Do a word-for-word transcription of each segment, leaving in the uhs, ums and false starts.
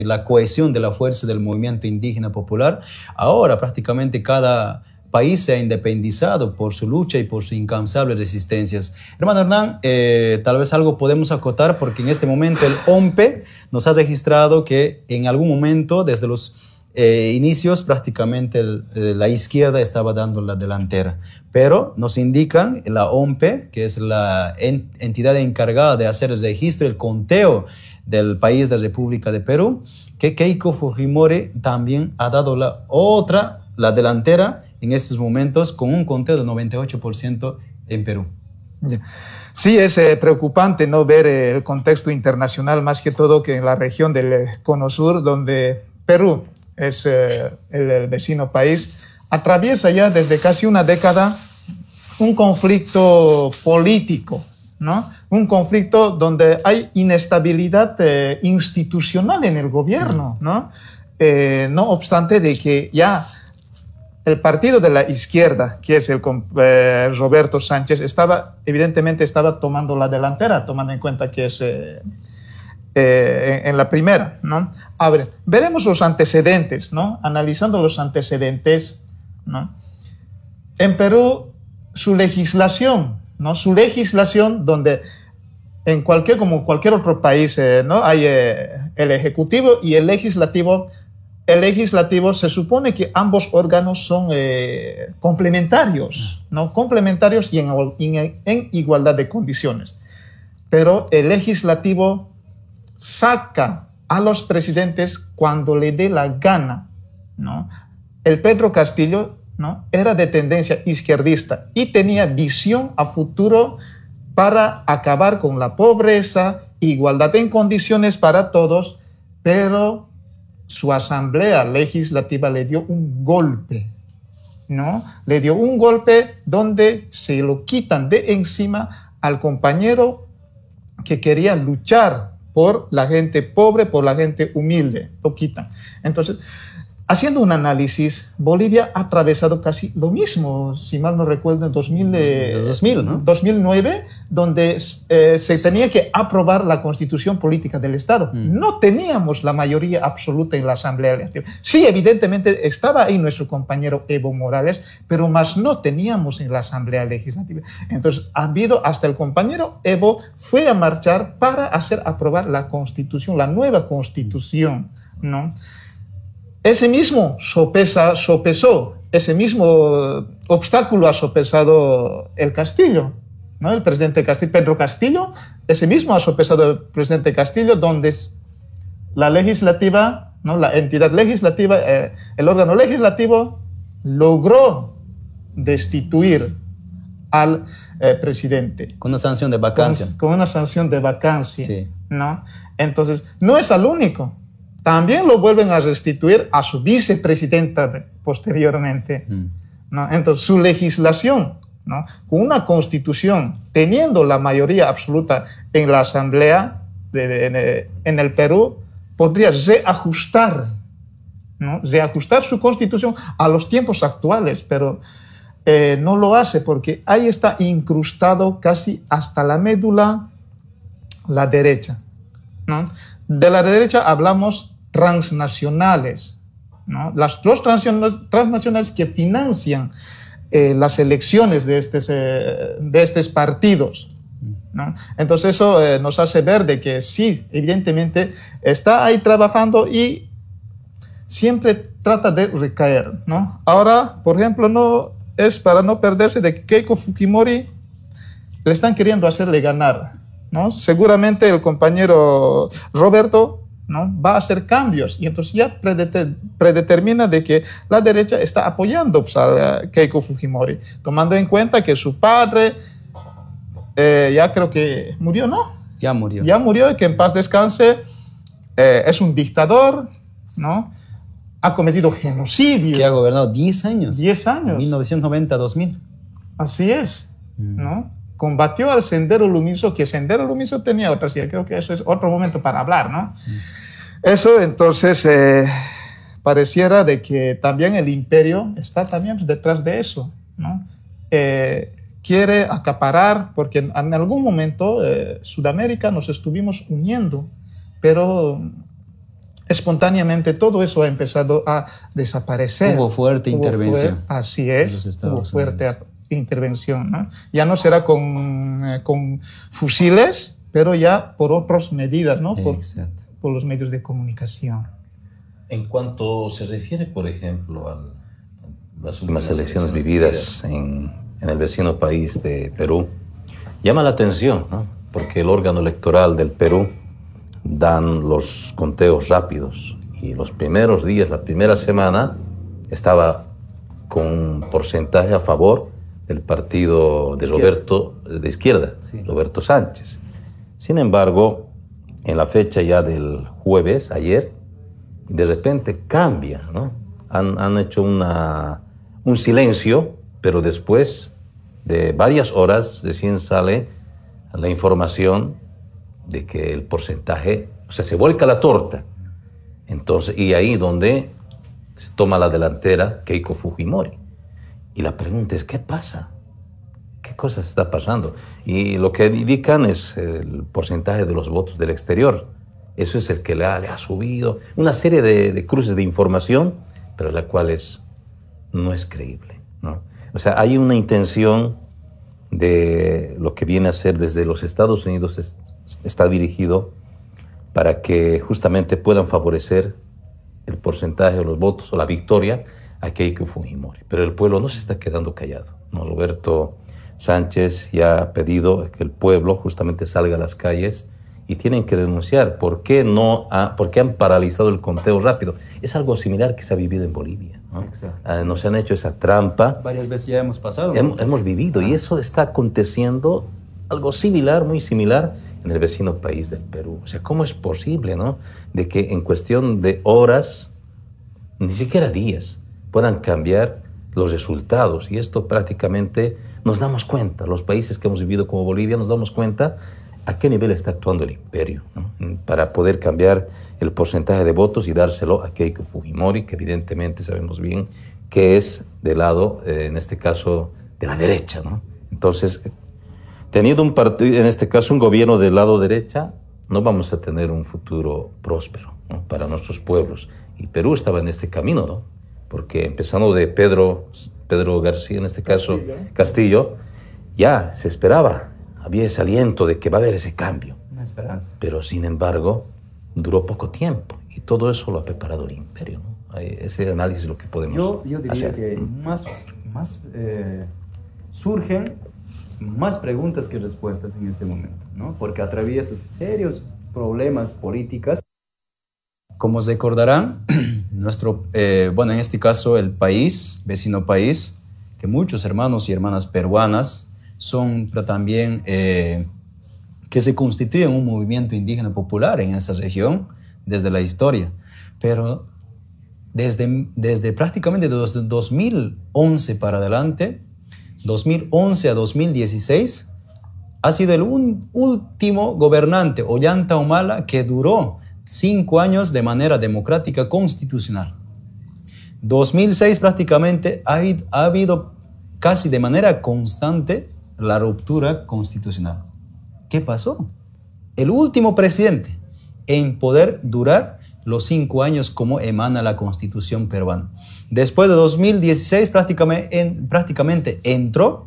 la cohesión de la fuerza del movimiento indígena popular. Ahora prácticamente cada país se ha independizado por su lucha y por sus incansables resistencias. Hermano Hernán, eh, tal vez algo podemos acotar porque en este momento el O M P E nos ha registrado que en algún momento, desde los eh, inicios, prácticamente el, eh, la izquierda estaba dando la delantera. Pero nos indican la O M P E, que es la en, entidad encargada de hacer el registro, el conteo del país de República de Perú, que Keiko Fujimori también ha dado la otra, la delantera en estos momentos con un conteo del noventa y ocho por ciento en Perú. Sí, es eh, preocupante no ver eh, el contexto internacional, más que todo que en la región del eh, Cono Sur, donde Perú es eh, el, el vecino país, atraviesa ya desde casi una década un conflicto político, ¿no? Un conflicto donde hay inestabilidad eh, institucional en el gobierno, ¿no? Eh, no obstante de que ya el partido de la izquierda, que es el eh, Roberto Sánchez, estaba, evidentemente estaba tomando la delantera, tomando en cuenta que es eh, eh, en, en la primera, ¿no? A ver, veremos los antecedentes, ¿no? Analizando los antecedentes, ¿no? En Perú, su legislación, ¿no? Su legislación donde en cualquier, como cualquier otro país, eh, ¿no? Hay eh, el ejecutivo y el legislativo. El legislativo se supone que ambos órganos son eh, complementarios, ¿no? Complementarios y en, en, en igualdad de condiciones. Pero el legislativo saca a los presidentes cuando le dé la gana, ¿no? El Pedro Castillo, ¿no? Era de tendencia izquierdista y tenía visión a futuro para acabar con la pobreza, igualdad en condiciones para todos, pero su asamblea legislativa le dio un golpe, ¿no? Le dio un golpe donde se lo quitan de encima al compañero que quería luchar por la gente pobre, por la gente humilde, lo quitan. Entonces, haciendo un análisis, Bolivia ha atravesado casi lo mismo, si mal no recuerdo, en dos mil, eh, dos mil, ¿no? dos mil nueve, donde eh, se tenía que aprobar la constitución política del Estado. Mm. No teníamos la mayoría absoluta en la Asamblea Legislativa. Sí, evidentemente estaba ahí nuestro compañero Evo Morales, pero más no teníamos en la Asamblea Legislativa. Entonces, ha habido hasta el compañero Evo fue a marchar para hacer aprobar la constitución, la nueva constitución, ¿no? Ese mismo sopesa, sopesó, ese mismo obstáculo ha sopesado el Castillo, ¿no? El presidente Castillo, Pedro Castillo, ese mismo ha sopesado el presidente Castillo, donde la legislativa, ¿no? La entidad legislativa, eh, el órgano legislativo logró destituir al eh, presidente. Con una sanción de vacancia. Con, con una sanción de vacancia, sí. ¿no? Entonces, no es al único. También lo vuelven a restituir a su vicepresidenta posteriormente, mm. ¿no? Entonces, su legislación, ¿no? Con una constitución, teniendo la mayoría absoluta en la Asamblea de, de, de, en el Perú, podría reajustar, ¿no? Reajustar su constitución a los tiempos actuales, pero eh, no lo hace porque ahí está incrustado casi hasta la médula la derecha, ¿no? De la derecha hablamos transnacionales, ¿no? Las dos transnacionales que financian eh, las elecciones de estos, eh, de estos partidos, ¿no? Entonces eso eh, nos hace ver de que sí, evidentemente está ahí trabajando y siempre trata de recaer, ¿no? Ahora, por ejemplo, no es para no perderse de que Keiko Fujimori le están queriendo hacerle ganar, ¿no? Seguramente el compañero Roberto, ¿no? Va a hacer cambios y entonces ya predeter, predetermina de que la derecha está apoyando pues, a Keiko Fujimori, tomando en cuenta que su padre eh, ya creo que murió, ¿no? Ya murió. Ya murió y que en paz descanse, eh, es un dictador, ¿no? Ha cometido genocidio. Que ha gobernado diez años. diez años. mil novecientos noventa a dos mil. Así es, mm. ¿no? Combatió al Sendero Luminoso, que Sendero Luminoso tenía otra, sí, creo que eso es otro momento para hablar, ¿no? Mm. Eso, entonces, eh, pareciera de que también el imperio está también detrás de eso, ¿no? Eh, quiere acaparar, porque en, en algún momento eh, Sudamérica nos estuvimos uniendo, pero espontáneamente todo eso ha empezado a desaparecer. Hubo fuerte Hubo intervención. Fuer así es, hubo fuerte Unidos. intervención, ¿no? Ya no será con, eh, con fusiles, pero ya por otras medidas, ¿no? Por, por los medios de comunicación. En cuanto se refiere, por ejemplo, a las últimas elecciones vividas en, en el vecino país de Perú, llama la atención, ¿no? Porque el órgano electoral del Perú dan los conteos rápidos y los primeros días, la primera semana, estaba con un porcentaje a favor del partido de Roberto, de izquierda, sí. Roberto Sánchez. Sin embargo, en la fecha ya del jueves, ayer, de repente cambia, ¿no? Han, han hecho una, un silencio, pero después de varias horas recién sale la información de que el porcentaje, o sea, se vuelca la torta. Entonces, y ahí donde se toma la delantera Keiko Fujimori. Y la pregunta es, ¿qué pasa? ¿Qué cosa está pasando? Y lo que indican es el porcentaje de los votos del exterior. Eso es el que le ha, le ha subido. Una serie de, de cruces de información, pero la cual es, no es creíble, ¿no? O sea, hay una intención de lo que viene a ser desde los Estados Unidos, es, está dirigido para que justamente puedan favorecer el porcentaje de los votos o la victoria a Keiko Fujimori. Pero el pueblo no se está quedando callado, ¿no? Roberto Sánchez ya ha pedido que el pueblo justamente salga a las calles y tienen que denunciar por qué, no ha, por qué han paralizado el conteo rápido. Es algo similar que se ha vivido en Bolivia, ¿no? Ah, nos han hecho esa trampa. Varias veces ya hemos pasado. Hemos, hemos vivido, ah. y eso está aconteciendo, algo similar, muy similar, en el vecino país del Perú. O sea, ¿cómo es posible, no? De que en cuestión de horas, ni siquiera días, puedan cambiar los resultados. Y esto prácticamente nos damos cuenta, los países que hemos vivido como Bolivia, nos damos cuenta a qué nivel está actuando el imperio, ¿no? Para poder cambiar el porcentaje de votos y dárselo a Keiko Fujimori, que evidentemente sabemos bien que es del lado, eh, en este caso, de la derecha, ¿no? Entonces, teniendo un partido, en este caso un gobierno del lado derecha, no vamos a tener un futuro próspero, ¿no? Para nuestros pueblos. Y Perú estaba en este camino, ¿no? Porque empezando de Pedro, Pedro García, en este caso Castillo, Castillo, ya se esperaba, había ese aliento de que va a haber ese cambio. Una esperanza. Pero sin embargo, duró poco tiempo y todo eso lo ha preparado el imperio, ¿no? Ese análisis es lo que podemos yo, yo diría hacer. que más, más eh, surgen más preguntas que respuestas en este momento, ¿no? Porque atraviesa serios problemas políticos. Como se recordarán, nuestro, eh, bueno, en este caso el país, vecino país, que muchos hermanos y hermanas peruanas son, pero también eh, que se constituyen un movimiento indígena popular en esa región desde la historia. Pero desde, desde prácticamente desde dos mil once para adelante, dos mil once a dos mil dieciséis, ha sido el un, último gobernante, Ollanta Humala, que duró cinco años de manera democrática constitucional. dos mil seis prácticamente ha, ha habido casi de manera constante la ruptura constitucional. ¿Qué pasó? El último presidente en poder durar los cinco años como emana la Constitución peruana. Después de dos mil dieciséis prácticamente, en, prácticamente entró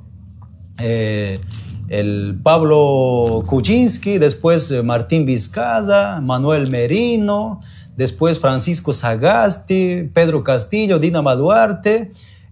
eh, el Pablo Kuczynski, después eh, Martín Vizcarra, Manuel Merino, después Francisco Sagasti, Pedro Castillo, Dina Duarte,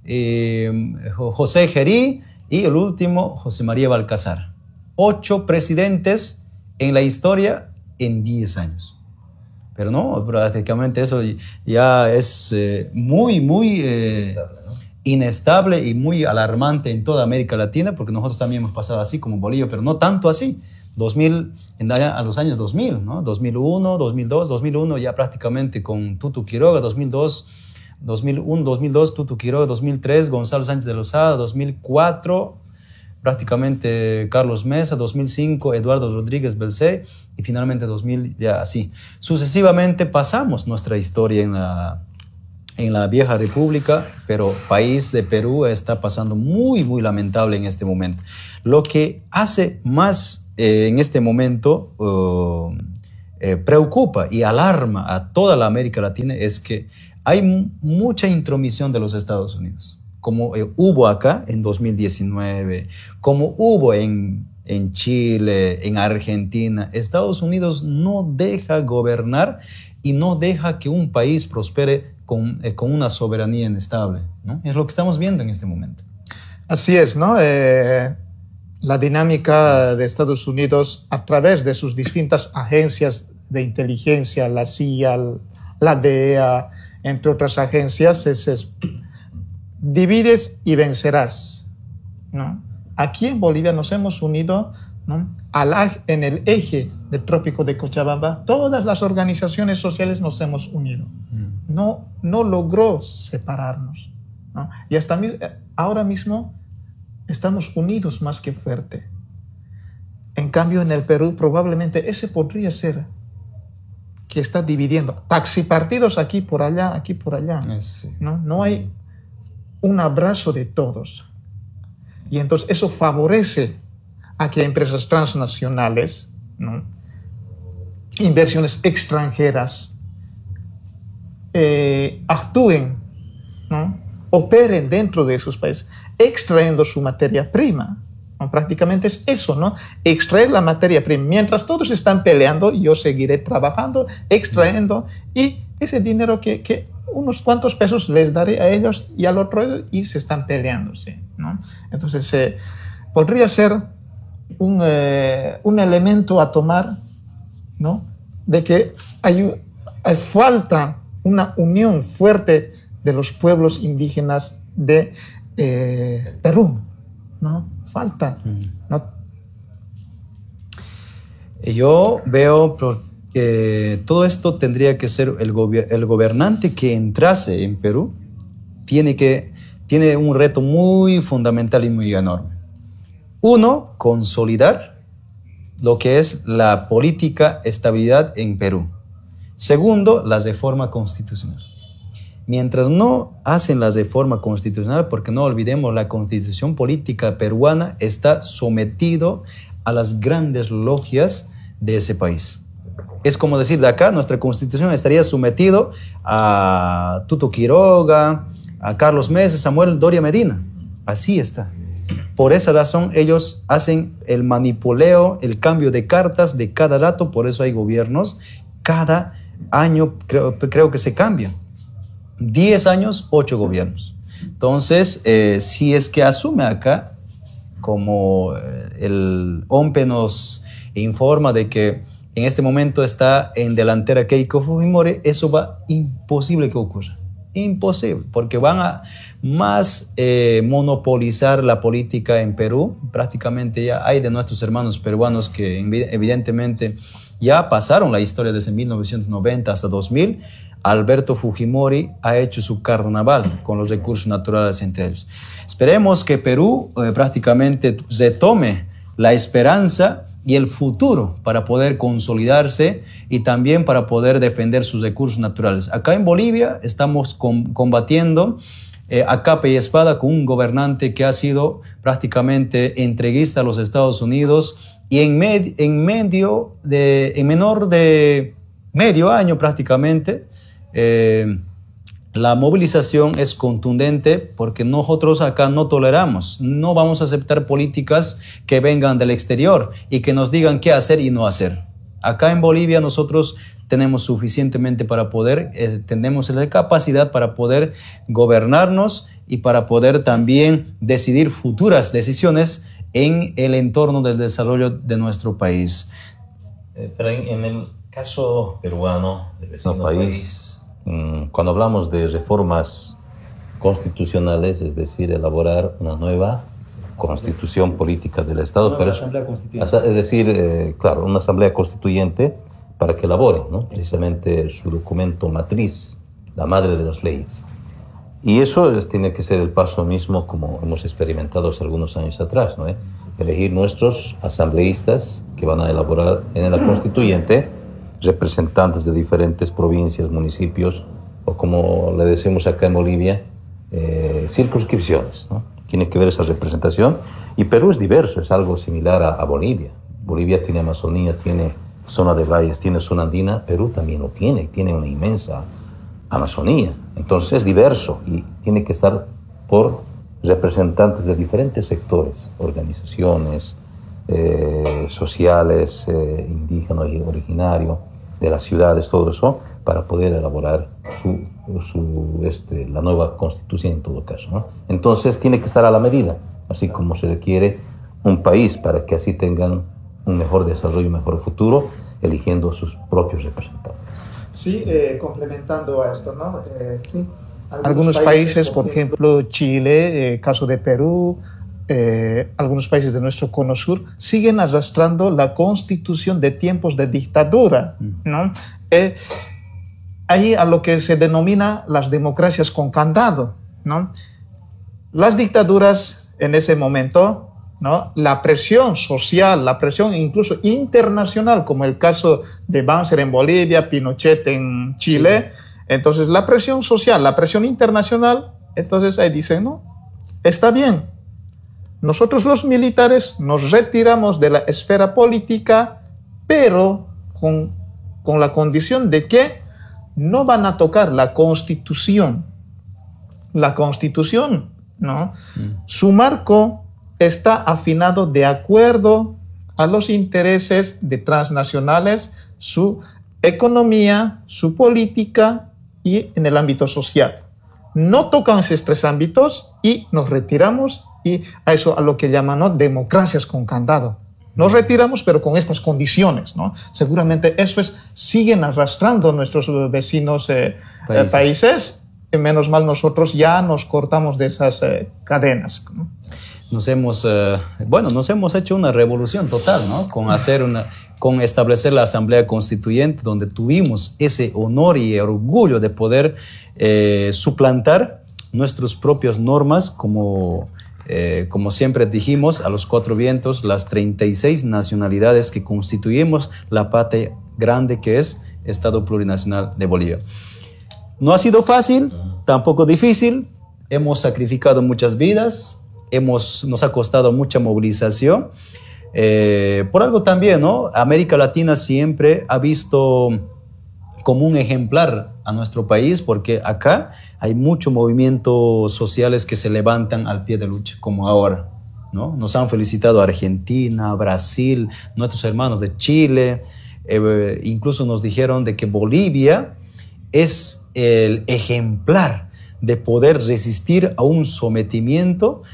eh, José Gerí y el último José María Balcazar. Ocho presidentes en la historia en diez años. Pero no, prácticamente eso ya es eh, muy, muy eh, inestable, ¿no? inestable y muy alarmante en toda América Latina, porque nosotros también hemos pasado así como Bolivia, pero no tanto así. dos mil, en, a los años dos mil, ¿no? dos mil uno, dos mil dos, dos mil uno ya prácticamente con Tutu Quiroga, dos mil dos, dos mil uno, dos mil dos Tutu Quiroga, dos mil tres Gonzalo Sánchez de Lozada, dos mil cuatro prácticamente Carlos Mesa, dos mil cinco Eduardo Rodríguez Belcé y finalmente dos mil, ya así. Sucesivamente pasamos nuestra historia en la, en la vieja república, pero país de Perú está pasando muy, muy lamentable en este momento. Lo que hace más eh, en este momento uh, eh, preocupa y alarma a toda la América Latina es que hay mucha intromisión de los Estados Unidos, como eh, hubo acá en dos mil diecinueve, como hubo en, en Chile, en Argentina. Estados Unidos no deja gobernar y no deja que un país prospere con, eh, con una soberanía inestable, ¿no? Es lo que estamos viendo en este momento. Así es, ¿no? Eh, la dinámica de Estados Unidos a través de sus distintas agencias de inteligencia, la C I A, la D E A, entre otras agencias, es, es divides y vencerás, ¿no? Aquí en Bolivia nos hemos unido, ¿no?, Al, en el eje del trópico de Cochabamba. Todas las organizaciones sociales nos hemos unido. Mm. No, no logró separarnos, ¿no? Y hasta ahora mismo estamos unidos más que fuerte. En cambio, en el Perú probablemente ese podría ser que está dividiendo. Taxipartidos aquí por allá, aquí por allá. Sí. ¿No? No hay un abrazo de todos. Y entonces eso favorece a que empresas transnacionales, ¿no?, inversiones extranjeras, eh, actúen, ¿no?, operen dentro de esos países, extrayendo su materia prima, ¿no? Prácticamente es eso, ¿no? Extraer la materia prima. Mientras todos están peleando, yo seguiré trabajando, extrayendo, y ese dinero que, que unos cuantos pesos les daré a ellos y al otro, y se están peleando, ¿sí? ¿No? Entonces, eh, podría ser un, eh, un elemento a tomar, ¿no?, de que hay, hay falta una unión fuerte de los pueblos indígenas de eh, Perú, ¿no? Falta, ¿no? Yo veo que todo esto tendría que ser el, gobi- el gobernante que entrase en Perú, tiene, que, tiene un reto muy fundamental y muy enorme. Uno, consolidar lo que es la política estabilidad en Perú. Segundo, la reforma constitucional. Mientras no hacen la reforma constitucional, porque no olvidemos, la constitución política peruana está sometido a las grandes logias de ese país. Es como decir, de acá nuestra constitución estaría sometido a Tuto Quiroga, a Carlos Mesa, Samuel Doria Medina. Así está. Por esa razón ellos hacen el manipuleo, el cambio de cartas de cada dato, por eso hay gobiernos. Cada año creo, creo que se cambian. diez años, ocho gobiernos. Entonces, eh, si es que asume acá, como el O M P E nos informa de que en este momento está en delantera Keiko Fujimori, eso va imposible que ocurra. Imposible, porque van a más eh, monopolizar la política en Perú. Prácticamente ya hay de nuestros hermanos peruanos que evidentemente ya pasaron la historia desde mil novecientos noventa hasta dos mil. Alberto Fujimori ha hecho su carnaval con los recursos naturales entre ellos. Esperemos que Perú eh, prácticamente retome la esperanza y el futuro para poder consolidarse y también para poder defender sus recursos naturales. Acá en Bolivia estamos com- combatiendo eh, a capa y espada con un gobernante que ha sido prácticamente entreguista a los Estados Unidos y en, med- en medio de, en menor de medio año prácticamente, eh, la movilización es contundente porque nosotros acá no toleramos, no vamos a aceptar políticas que vengan del exterior y que nos digan qué hacer y no hacer. Acá en Bolivia nosotros tenemos suficientemente para poder, eh, tenemos la capacidad para poder gobernarnos y para poder también decidir futuras decisiones en el entorno del desarrollo de nuestro país. Eh, pero en, en el caso peruano, del vecino no, país, país cuando hablamos de reformas constitucionales, es decir, elaborar una nueva constitución política del Estado, una pero asamblea constituyente. Es decir, eh, claro, una asamblea constituyente para que elabore, ¿no?, precisamente su documento matriz, la madre de las leyes. Y eso es, tiene que ser el paso mismo como hemos experimentado hace algunos años atrás, ¿no? ¿Eh? Elegir nuestros asambleístas que van a elaborar en la constituyente representantes de diferentes provincias, municipios, o como le decimos acá en Bolivia, eh, circunscripciones, ¿no? Tiene que ver esa representación. Y Perú es diverso, es algo similar a, a Bolivia. Bolivia tiene Amazonía, tiene zona de valles, tiene zona andina, Perú también lo tiene, tiene una inmensa Amazonía. Entonces es diverso y tiene que estar por representantes de diferentes sectores, organizaciones eh, sociales, eh, indígenas y originarios, de las ciudades, todo eso, para poder elaborar su, su, este, la nueva constitución en todo caso, ¿no? Entonces tiene que estar a la medida, así como se requiere un país para que así tengan un mejor desarrollo, un mejor futuro, eligiendo sus propios representantes. Sí, eh, complementando a esto, ¿no? Eh, sí. Algunos, algunos países, países, por ejemplo, Chile, eh, caso de Perú, eh, algunos países de nuestro cono sur, siguen arrastrando la constitución de tiempos de dictadura, ¿no? Eh, ahí a lo que se denomina las democracias con candado, ¿no? Las dictaduras en ese momento, ¿no? La presión social, la presión incluso internacional, como el caso de Banzer en Bolivia, Pinochet en Chile, sí. Entonces la presión social, la presión internacional, entonces ahí dicen, no, está bien, nosotros los militares nos retiramos de la esfera política, pero con, con la condición de que no van a tocar la Constitución. La Constitución, ¿no? Mm. Su marco está afinado de acuerdo a los intereses de transnacionales, su economía, su política y en el ámbito social. No tocan esos tres ámbitos y nos retiramos y a eso a lo que llaman, ¿no?, democracias con candado. Nos retiramos, pero con estas condiciones, ¿no? Seguramente eso es, siguen arrastrando nuestros vecinos eh, países. Eh, países, y menos mal nosotros ya nos cortamos de esas eh, cadenas, ¿no? Nos hemos, eh, bueno, nos hemos hecho una revolución total, ¿no? Con hacer una, con establecer la Asamblea Constituyente, donde tuvimos ese honor y orgullo de poder eh, suplantar nuestras propias normas, como, eh, como siempre dijimos, a los cuatro vientos, las treinta y seis nacionalidades que constituimos la patria grande que es Estado Plurinacional de Bolivia. No ha sido fácil, tampoco difícil, hemos sacrificado muchas vidas, hemos, nos ha costado mucha movilización. Eh, por algo también, ¿no? América Latina siempre ha visto como un ejemplar a nuestro país, porque acá hay muchos movimientos sociales que se levantan al pie de lucha, como ahora, ¿no? Nos han felicitado Argentina, Brasil, nuestros hermanos de Chile, eh, incluso nos dijeron de que Bolivia es el ejemplar de poder resistir a un sometimiento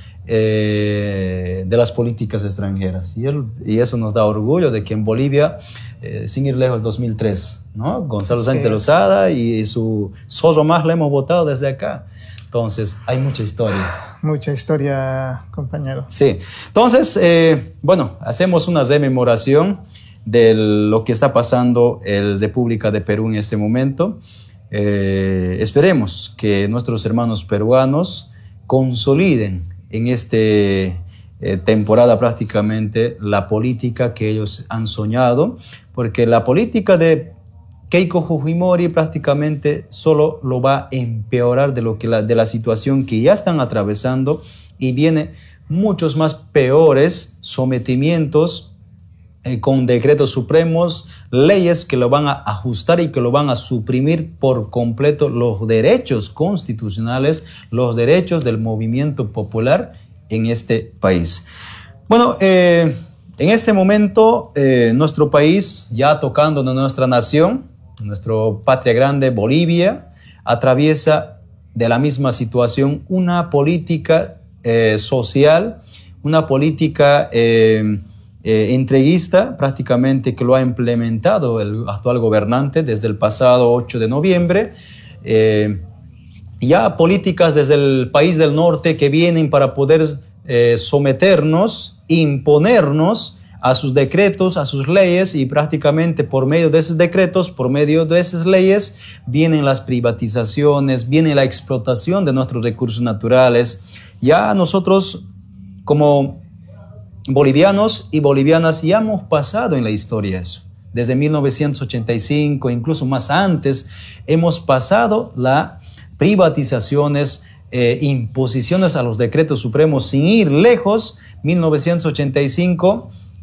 Eh, de las políticas extranjeras. Y, él, y eso nos da orgullo de que en Bolivia, eh, sin ir lejos, dos mil tres, ¿no? Gonzalo Sánchez Lozada y su Soso Más le hemos votado desde acá. Entonces, hay mucha historia. Mucha historia, compañero. Sí. Entonces, eh, bueno, hacemos una rememoración de lo que está pasando en la República de Perú en este momento. Eh, esperemos que nuestros hermanos peruanos consoliden en esta eh, temporada prácticamente la política que ellos han soñado, porque la política de Keiko Fujimori prácticamente solo lo va a empeorar de, lo que la, de la situación que ya están atravesando, y viene muchos más peores sometimientos eh, con decretos supremos, leyes que lo van a ajustar y que lo van a suprimir por completo los derechos constitucionales, los derechos del movimiento popular en este país. Bueno, eh, en este momento eh, nuestro país, ya tocando de nuestra nación, nuestra patria grande, Bolivia, atraviesa de la misma situación una política eh, social, una política eh, Eh, entreguista prácticamente que lo ha implementado el actual gobernante desde el pasado ocho de noviembre. Eh, ya políticas desde el país del norte que vienen para poder eh, someternos, imponernos a sus decretos, a sus leyes, y prácticamente por medio de esos decretos, por medio de esas leyes, vienen las privatizaciones, viene la explotación de nuestros recursos naturales. Ya nosotros como bolivianos y bolivianas ya hemos pasado en la historia eso. Desde mil novecientos ochenta y cinco, incluso más antes, hemos pasado las privatizaciones, eh, imposiciones a los decretos supremos sin ir lejos. mil novecientos ochenta y cinco,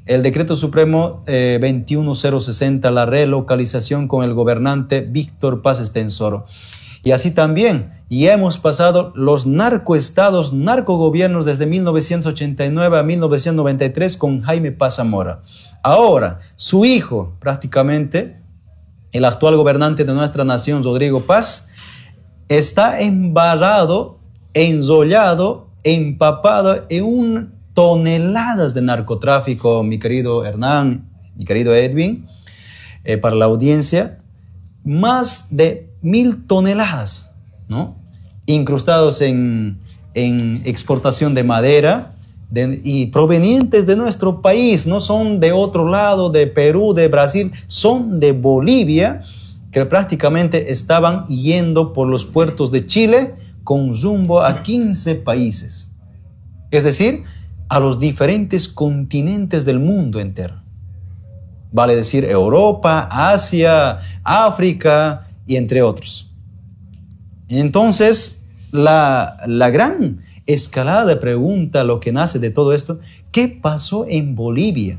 el Decreto Supremo eh, veintiuno mil sesenta, la relocalización con el gobernante Víctor Paz Estenssoro. Y así también, y hemos pasado los narcoestados, narcogobiernos desde mil novecientos ochenta y nueve a mil novecientos noventa y tres con Jaime Paz Zamora. Ahora, su hijo, prácticamente, el actual gobernante de nuestra nación, Rodrigo Paz, está embarrado, enzollado, empapado en un, toneladas de narcotráfico, mi querido Hernán, mi querido Edwin, eh, para la audiencia, más de mil toneladas, ¿no? Incrustados en, en exportación de madera de, y provenientes de nuestro país, no son de otro lado, de Perú, de Brasil, son de Bolivia, que prácticamente estaban yendo por los puertos de Chile con rumbo a quince países, es decir, a los diferentes continentes del mundo entero. Vale decir Europa, Asia, África y entre otros. Entonces, la, la gran escalada de pregunta, lo que nace de todo esto, ¿qué pasó en Bolivia?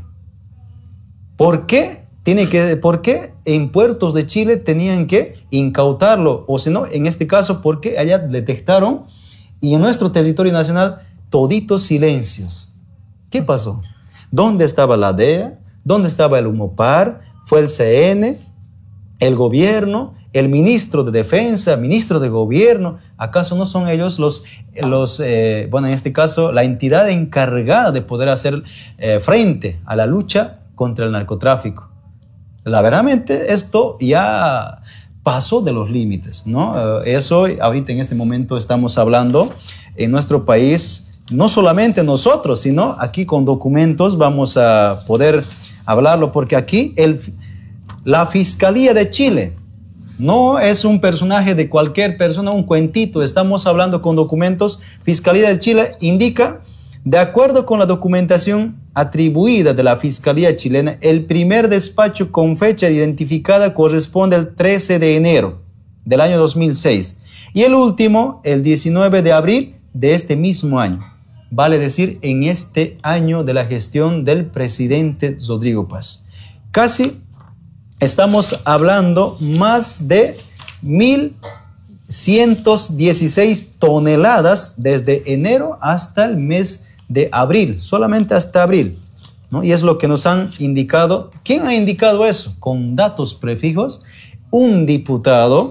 ¿Por qué, tiene que, ¿por qué en puertos de Chile tenían que incautarlo? O si no, en este caso, ¿por qué allá detectaron y en nuestro territorio nacional toditos silencios? ¿Qué pasó? ¿Dónde estaba la D E A? ¿Dónde estaba el Umopar? ¿Fue el C N? ¿El gobierno? ¿El ministro de Defensa? ¿Ministro de Gobierno? ¿Acaso no son ellos los, los eh, bueno, en este caso, la entidad encargada de poder hacer eh, frente a la lucha contra el narcotráfico? La verdaderamente esto ya pasó de los límites, ¿no? Eh, eso ahorita en este momento estamos hablando en nuestro país, no solamente nosotros, sino aquí con documentos vamos a poder hablarlo, porque aquí el, la Fiscalía de Chile no es un personaje de cualquier persona, un cuentito, estamos hablando con documentos. Fiscalía de Chile indica, de acuerdo con la documentación atribuida de la Fiscalía chilena, el primer despacho con fecha identificada corresponde al trece de enero del año dos mil seis y el último el diecinueve de abril de este mismo año. Vale decir, en este año de la gestión del presidente Rodrigo Paz. Casi estamos hablando más de mil ciento dieciséis toneladas desde enero hasta el mes de abril, solamente hasta abril, ¿no? Y es lo que nos han indicado. ¿Quién ha indicado eso? Con datos prefijos, un diputado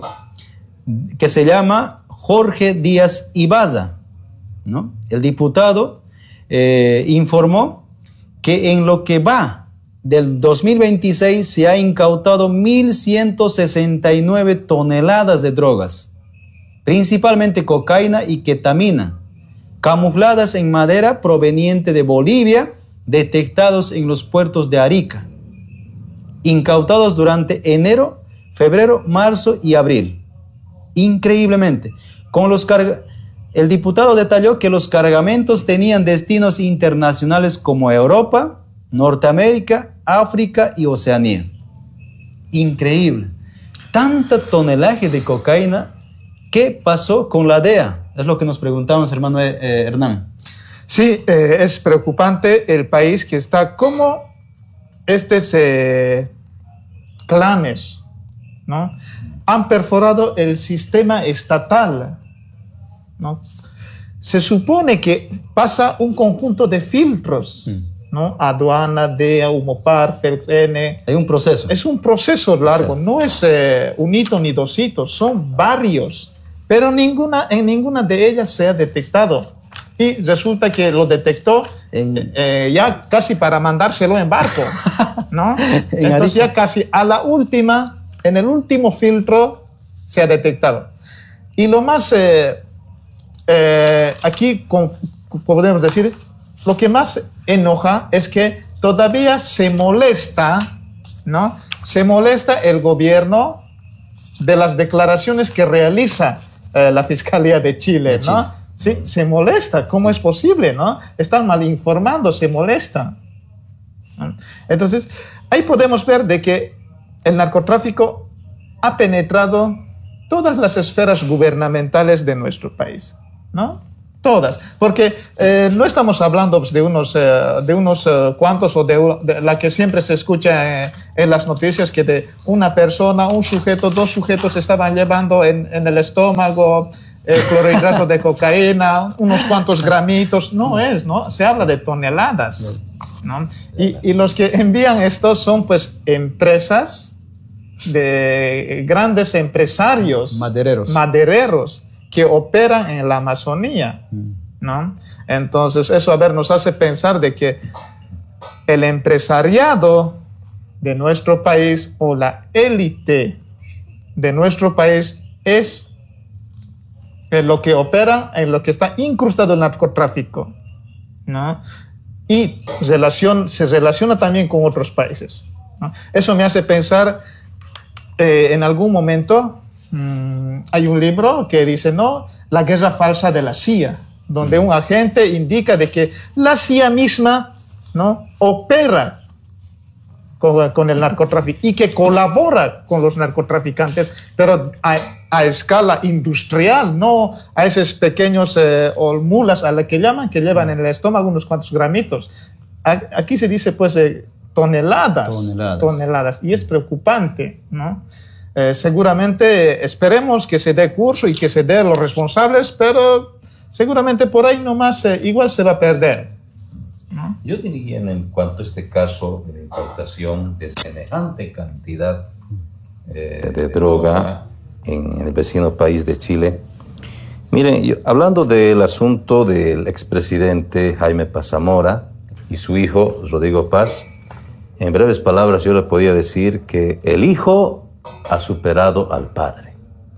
que se llama Jorge Díaz Ibaza, ¿no? El diputado eh, informó que en lo que va del dos mil veintiséis se ha incautado mil ciento sesenta y nueve toneladas de drogas, principalmente cocaína y ketamina, camufladas en madera proveniente de Bolivia, detectados en los puertos de Arica, incautados durante enero, febrero, marzo y abril. Increíblemente, con los carga el diputado detalló que los cargamentos tenían destinos internacionales como Europa, Norteamérica, África y Oceanía. Increíble. Tanta tonelaje de cocaína. ¿Qué pasó con la D E A? Es lo que nos preguntamos, hermano eh, Hernán. Sí, eh, es preocupante el país que está como estos eh, clanes, ¿no? Han perforado el sistema estatal, ¿no? Se supone que pasa un conjunto de filtros, mm. ¿no? Aduana, D E A, Umopar, C N. Hay un proceso. Es un proceso largo, sí. No es eh, un hito ni dos hitos, son varios, pero ninguna, en ninguna de ellas se ha detectado. Y resulta que lo detectó en... eh, ya casi para mandárselo en barco, ¿no? Entonces ya casi a la última, en el último filtro se ha detectado. Y lo más... Eh, Eh, aquí con, podemos decir, lo que más enoja es que todavía se molesta, ¿no? Se molesta el gobierno de las declaraciones que realiza eh, la Fiscalía de Chile, ¿no? Chile. Sí, se molesta. ¿Cómo es posible, no? Están mal informando, se molesta. Entonces, ahí podemos ver de que el narcotráfico ha penetrado todas las esferas gubernamentales de nuestro país, ¿no? Todas, porque eh, no estamos hablando de unos, eh, de unos eh, cuantos o de, de la que siempre se escucha eh, en las noticias, que de una persona, un sujeto, dos sujetos estaban llevando en, en el estómago eh, clorhidrato de cocaína, unos cuantos gramitos. No es, ¿no? Se habla de toneladas, ¿no? Y, y los que envían estos son pues empresas de grandes empresarios madereros, madereros que operan en la Amazonía, ¿no? Entonces eso, a ver, nos hace pensar de que el empresariado de nuestro país o la élite de nuestro país es en lo que opera, en lo que está incrustado el narcotráfico, ¿no? Y relación, se relaciona también con otros países, ¿no? Eso me hace pensar eh, en algún momento. Mm, hay un libro que dice, no, la guerra falsa de la C I A, donde un agente indica de que la C I A misma, ¿no?, opera con, con el narcotráfico y que colabora con los narcotraficantes, pero a, a escala industrial, no a esos pequeños eh, mulas a la que llaman, que llevan en el estómago unos cuantos gramitos. A, aquí se dice pues eh, toneladas, toneladas, toneladas, y es preocupante, ¿no? Eh, seguramente esperemos que se dé curso y que se dé los responsables, pero seguramente por ahí nomás eh, igual se va a perder, ¿no? Yo diría en cuanto a este caso de la importación de semejante cantidad eh, de, de droga en, en el vecino país de Chile. Miren, yo, hablando del asunto del expresidente Jaime Paz Zamora y su hijo Rodrigo Paz, en breves palabras yo le podía decir que el hijo ha superado al padre,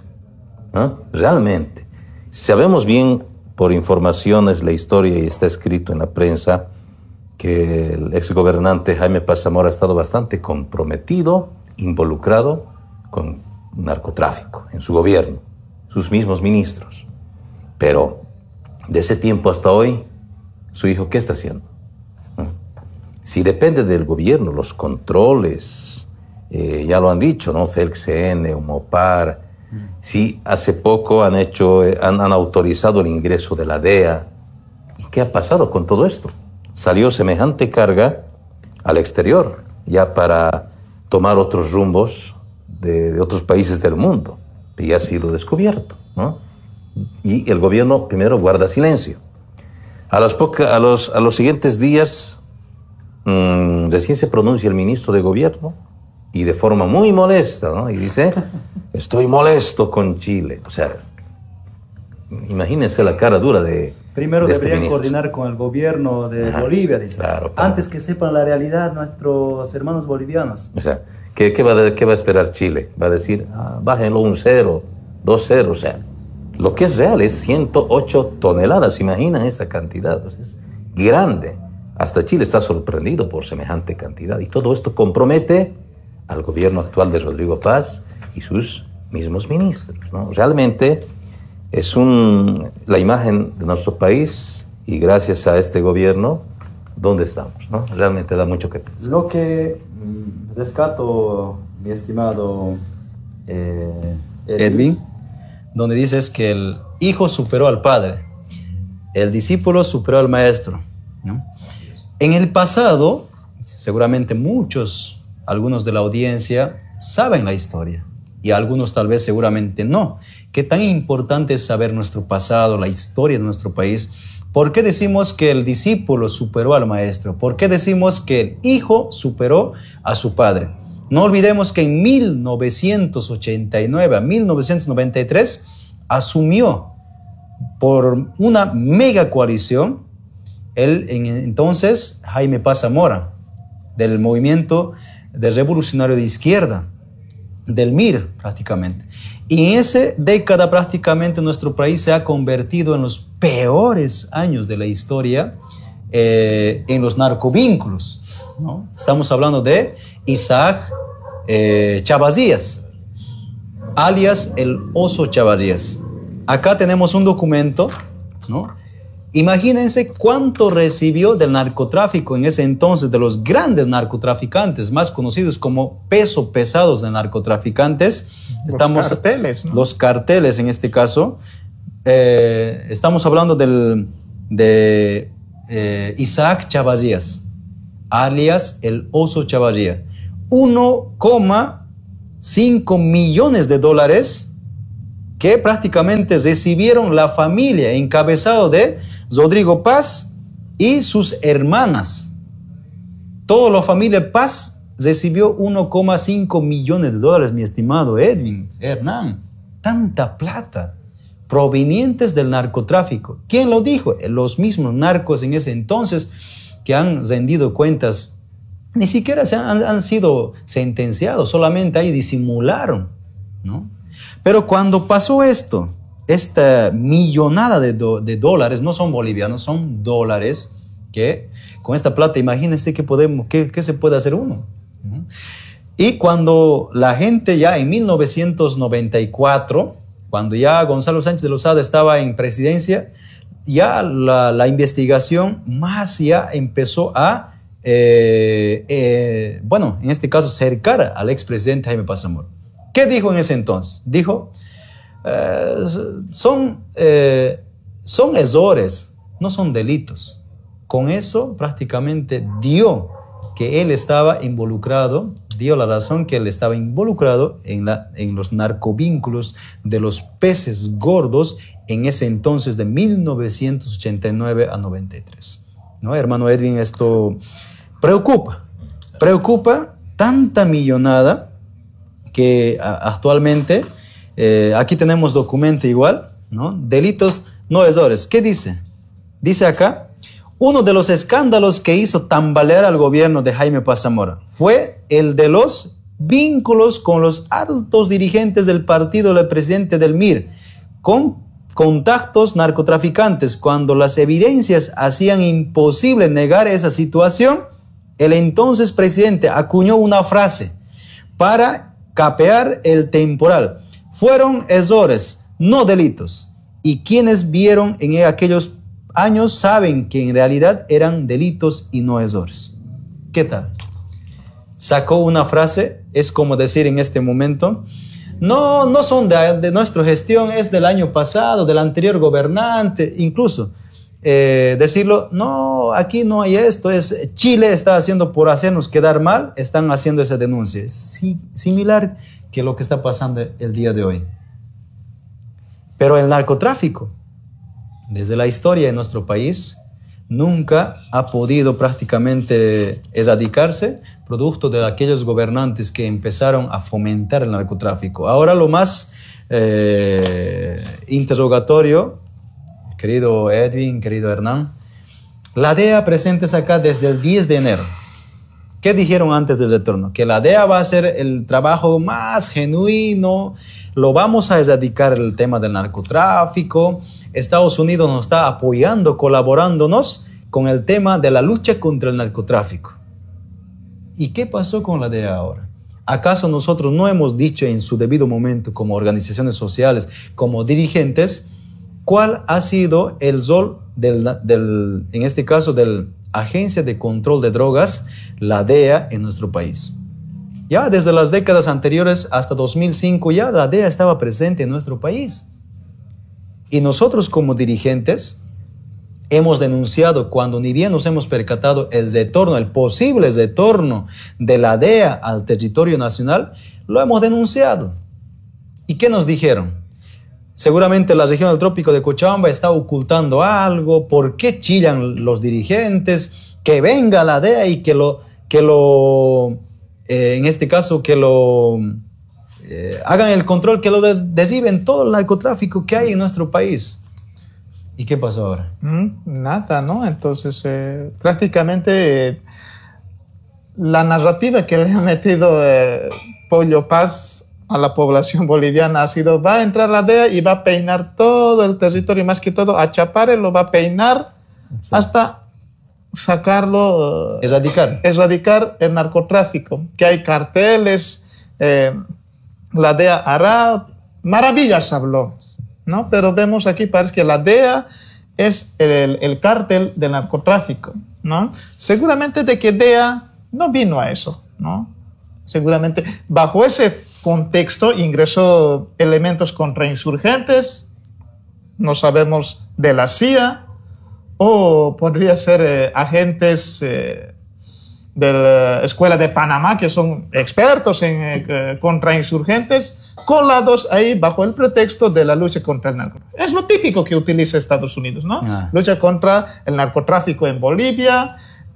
¿no? Realmente. Sabemos bien por informaciones la historia, y está escrito en la prensa, que el exgobernante Jaime Paz Zamora ha estado bastante comprometido, involucrado con narcotráfico en su gobierno, sus mismos ministros. Pero de ese tiempo hasta hoy, su hijo, ¿qué está haciendo? ¿No? Si depende del gobierno, los controles, Eh, ya lo han dicho, ¿no? FELCN, Humopar. Mm. Sí, hace poco han hecho, eh, han, han autorizado el ingreso de la D E A. ¿Y qué ha pasado con todo esto? Salió semejante carga al exterior, ya para tomar otros rumbos de, de otros países del mundo. Y ha sido descubierto, ¿no? Y el gobierno primero guarda silencio. A los, poca, a los, a los siguientes días, mmm, recién se pronuncia el ministro de gobierno, y de forma muy molesta, ¿no? Y dice, estoy molesto con Chile. O sea, imagínense la cara dura de Primero de deberían este coordinar con el gobierno de Ajá, Bolivia, dice. Claro, antes que sepan la realidad nuestros hermanos bolivianos. O sea, ¿qué, qué, va, a, qué va a esperar Chile? Va a decir, ah, bájenlo un cero, dos ceros. O sea, lo que es real es ciento ocho toneladas. ¿Imaginan esa cantidad? O sea, es grande. Hasta Chile está sorprendido por semejante cantidad. Y todo esto compromete al gobierno actual de Rodrigo Paz y sus mismos ministros, ¿no? Realmente es un, la imagen de nuestro país, y gracias a este gobierno, ¿dónde estamos, no? Realmente da mucho que pensar. Lo que mm, rescato, mi estimado eh, Edwin, Edwin, donde dices que el hijo superó al padre, el discípulo superó al maestro, ¿no? En el pasado, seguramente muchos, algunos de la audiencia saben la historia y algunos tal vez seguramente no. ¿Qué tan importante es saber nuestro pasado, la historia de nuestro país? ¿Por qué decimos que el discípulo superó al maestro? ¿Por qué decimos que el hijo superó a su padre? No olvidemos que en mil novecientos ochenta y nueve a mil novecientos noventa y tres asumió por una mega coalición el en, entonces Jaime Paz Zamora, del movimiento del revolucionario de izquierda, del M I R prácticamente. Y en esa década prácticamente nuestro país se ha convertido en los peores años de la historia eh, en los narcovínculos, ¿no? Estamos hablando de Isaac eh, Chávez Díaz, alias el Oso Chávez Díaz. Acá tenemos un documento, ¿no? Imagínense cuánto recibió del narcotráfico en ese entonces, de los grandes narcotraficantes, más conocidos como peso pesados de narcotraficantes. Los Estamos, carteles, ¿no? Los carteles en este caso. eh, estamos hablando del, de eh, Isaac Chavarrías, alias el Oso Chavarría. uno coma cinco millones de dólares que prácticamente recibieron la familia encabezado de Rodrigo Paz y sus hermanas. Toda la familia Paz recibió uno coma cinco millones de dólares, mi estimado Edwin, Hernán. Tanta plata provenientes del narcotráfico. ¿Quién lo dijo? Los mismos narcos en ese entonces que han rendido cuentas. Ni siquiera se han, han sido sentenciados, solamente ahí disimularon, ¿no? Pero cuando pasó esto, esta millonada de, do, de dólares, no son bolivianos, son dólares, que con esta plata, imagínense qué, podemos, qué, qué se puede hacer uno, ¿no? Y cuando la gente ya en mil novecientos noventa y cuatro, cuando ya Gonzalo Sánchez de Lozada estaba en presidencia, ya la, la investigación más ya empezó a, eh, eh, bueno, en este caso, cercar al expresidente Jaime Paz Zamora. ¿Qué dijo en ese entonces? Dijo, eh, son, eh, son errores, no son delitos. Con eso prácticamente dio que él estaba involucrado, dio la razón que él estaba involucrado en, la, en los narcovínculos de los peces gordos en ese entonces de mil novecientos ochenta y nueve a noventa y tres. ¿No, hermano Edwin? Esto preocupa, preocupa tanta millonada que a, actualmente, eh, aquí tenemos documento igual, ¿no? Delitos no errores. ¿Qué dice? Dice acá, uno de los escándalos que hizo tambalear al gobierno de Jaime Paz Zamora fue el de los vínculos con los altos dirigentes del partido del presidente del M I R, con contactos narcotraficantes. Cuando las evidencias hacían imposible negar esa situación, el entonces presidente acuñó una frase para capear el temporal. Fueron errores, no delitos. Y quienes vieron en aquellos años saben que en realidad eran delitos y no errores. ¿Qué tal? Sacó una frase, es como decir en este momento, no, no son de, de nuestra gestión, es del año pasado, del anterior gobernante, incluso eh, decirlo, no, aquí no hay esto, es Chile está haciendo por hacernos quedar mal, están haciendo esa denuncia. Sí, similar que lo que está pasando el día de hoy. Pero el narcotráfico, desde la historia de nuestro país, nunca ha podido prácticamente erradicarse, producto de aquellos gobernantes que empezaron a fomentar el narcotráfico. Ahora lo más eh, interrogatorio, querido Edwin, querido Hernán, la D E A presentes acá desde el diez de enero. ¿Qué dijeron antes del retorno? Que la D E A va a hacer el trabajo más genuino, lo vamos a erradicar el tema del narcotráfico. Estados Unidos nos está apoyando, colaborándonos con el tema de la lucha contra el narcotráfico. ¿Y qué pasó con la D E A ahora? ¿Acaso nosotros no hemos dicho en su debido momento, como organizaciones sociales, como dirigentes, cuál ha sido el rol del, del, en este caso, de la Agencia de Control de Drogas, la D E A, en nuestro país? Ya desde las décadas anteriores hasta dos mil cinco, ya la D E A estaba presente en nuestro país. Y nosotros como dirigentes hemos denunciado, cuando ni bien nos hemos percatado el retorno, el posible retorno de la D E A al territorio nacional, lo hemos denunciado. ¿Y qué nos dijeron? Seguramente la región del trópico de Cochabamba está ocultando algo. ¿Por qué chillan los dirigentes? Que venga la D E A y que lo, que lo eh, en este caso, que lo eh, hagan el control, que lo des deshiben todo el narcotráfico que hay en nuestro país. ¿Y qué pasó ahora? Mm, nada, ¿no? Entonces, eh, prácticamente eh, la narrativa que le ha metido eh, Pollo Paz a la población boliviana ha sido, va a entrar la D E A y va a peinar todo el territorio, más que todo a Chapare lo va a peinar. Exacto. Hasta sacarlo, erradicar. erradicar el narcotráfico, que hay carteles, eh, la D E A hará, maravillas habló, ¿no? Pero vemos aquí, parece que la D E A es el, el cártel del narcotráfico, ¿no? Seguramente de que D E A no vino a eso, ¿no? Seguramente bajo ese contexto ingresó elementos contrainsurgentes, no sabemos, de la C I A, o podría ser eh, agentes eh, de la Escuela de Panamá, que son expertos en eh, contrainsurgentes, colados ahí bajo el pretexto de la lucha contra el narcotráfico. Es lo típico que utiliza Estados Unidos, ¿no? Ah. Lucha contra el narcotráfico en Bolivia,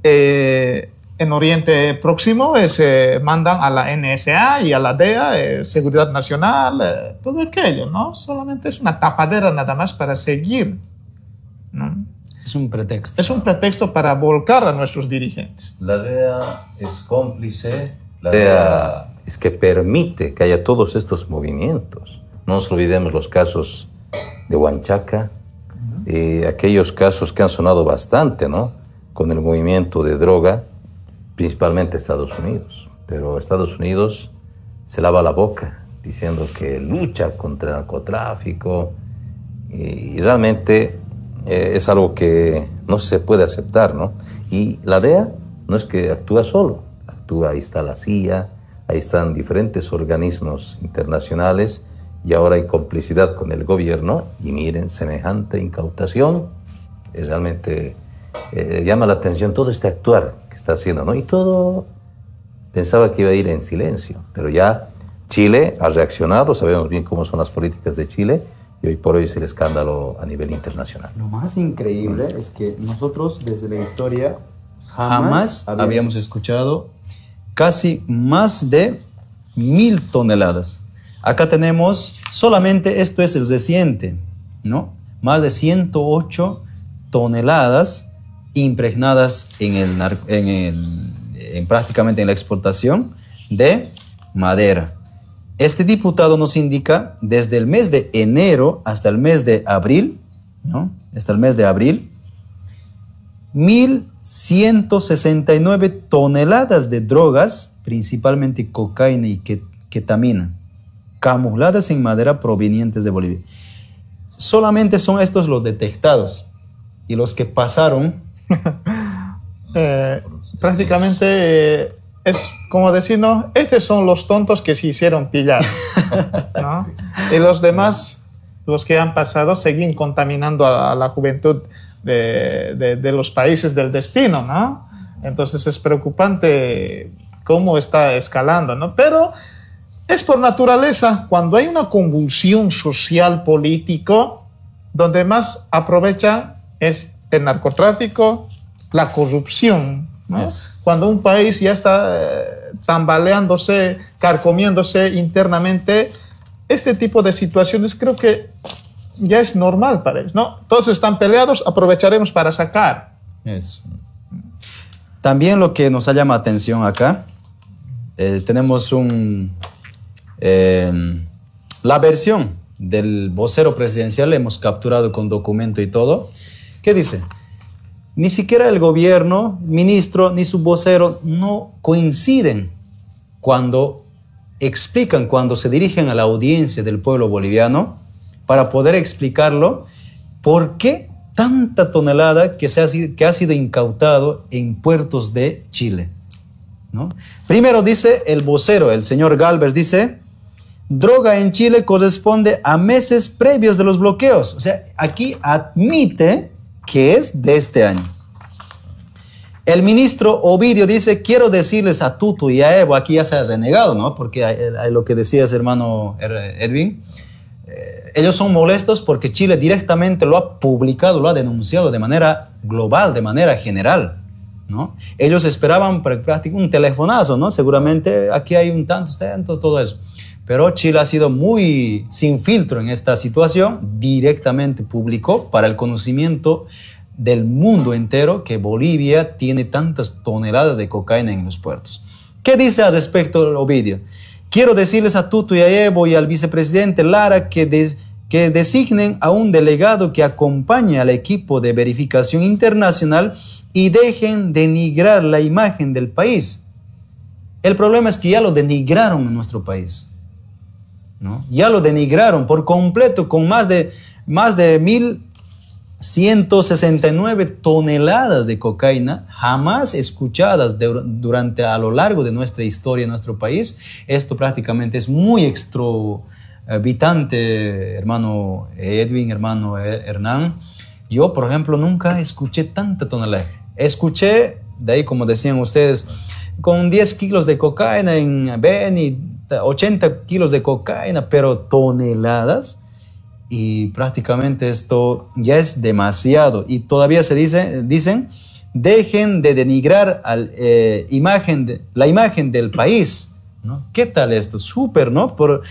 eh, en Oriente Próximo eh, se mandan a la N S A y a la D E A, eh, Seguridad Nacional, eh, todo aquello, ¿no? Solamente es una tapadera nada más para seguir, ¿no? Es un pretexto. Es un pretexto para volcar a nuestros dirigentes. La D E A es cómplice, la D E A es que permite que haya todos estos movimientos. No nos olvidemos los casos de Huanchaca, uh-huh. eh, aquellos casos que han sonado bastante, ¿no? Con el movimiento de droga, principalmente Estados Unidos. Pero Estados Unidos se lava la boca diciendo que lucha contra el narcotráfico y, y realmente eh, es algo que no se puede aceptar, ¿no? Y la D E A no es que actúa solo, actúa, ahí está la C I A, ahí están diferentes organismos internacionales y ahora hay complicidad con el gobierno y miren, semejante incautación, eh, realmente eh, llama la atención todo este actuar que está haciendo, ¿no? Y todo pensaba que iba a ir en silencio, pero ya Chile ha reaccionado, sabemos bien cómo son las políticas de Chile y hoy por hoy es el escándalo a nivel internacional. Lo más increíble mm. es que nosotros desde la historia jamás, jamás habíamos... habíamos escuchado casi más de mil toneladas. Acá tenemos, solamente esto es el reciente, ¿no? Más de ciento ocho toneladas impregnadas en, el, en, el, en prácticamente en la exportación de madera. Este diputado nos indica desde el mes de enero hasta el mes de abril, ¿no? Hasta el mes de abril, mil ciento sesenta y nueve toneladas de drogas, principalmente cocaína y ketamina, camufladas en madera provenientes de Bolivia. Solamente son estos los detectados y los que pasaron. eh, prácticamente eh, es como decirnos, estos son los tontos que se hicieron pillar, ¿no? Y los demás, los que han pasado, siguen contaminando a, a la juventud De, de, de los países del destino, ¿no? Entonces es preocupante cómo está escalando, ¿no? Pero es por naturaleza, cuando hay una convulsión social político, donde más aprovecha es el narcotráfico, la corrupción, ¿no? Yes. Cuando un país ya está eh, tambaleándose, carcomiéndose internamente, este tipo de situaciones creo que ya es normal para ellos, ¿no? Todos están peleados, aprovecharemos para sacar. Eso. También lo que nos llama atención acá, eh, tenemos un, eh, la versión del vocero presidencial, hemos capturado con documento y todo, ¿qué dice? Ni siquiera el gobierno, ministro, ni su vocero no coinciden cuando explican, cuando se dirigen a la audiencia del pueblo boliviano, para poder explicarlo, por qué tanta tonelada que, se ha, que ha sido incautado en puertos de Chile, ¿no? Primero dice el vocero, el señor Galvez, dice, droga en Chile corresponde a meses previos de los bloqueos. O sea, aquí admite que es de este año. El ministro Ovidio dice, quiero decirles a Tuto y a Evo, aquí ya se ha renegado, ¿no? Porque hay, hay lo que decías, hermano Edwin, ellos son molestos porque Chile directamente lo ha publicado, lo ha denunciado de manera global, de manera general, ¿no? Ellos esperaban un telefonazo, ¿no? Seguramente aquí hay un tanto, tanto, todo eso. Pero Chile ha sido muy sin filtro en esta situación, directamente publicó para el conocimiento del mundo entero que Bolivia tiene tantas toneladas de cocaína en los puertos. ¿Qué dice al respecto el Ovidio? Quiero decirles a Tuto y a Evo y al vicepresidente Lara que, des, que designen a un delegado que acompañe al equipo de verificación internacional y dejen denigrar la imagen del país. El problema es que ya lo denigraron en nuestro país, ¿no? Ya lo denigraron por completo con más de, más de mil ciento sesenta y nueve toneladas de cocaína jamás escuchadas de, durante a lo largo de nuestra historia en nuestro país. Esto prácticamente es muy extra, habitante, hermano Edwin, hermano Hernán, yo, por ejemplo, nunca escuché tanta tonelaje. Escuché, de ahí, como decían ustedes, con diez kilos de cocaína en Beni, ochenta kilos de cocaína, pero toneladas, y prácticamente esto ya es demasiado. Y todavía se dice, dicen, dejen de denigrar al, eh, imagen de, la imagen del país, ¿no? ¿Qué tal esto? Súper, ¿no? Por,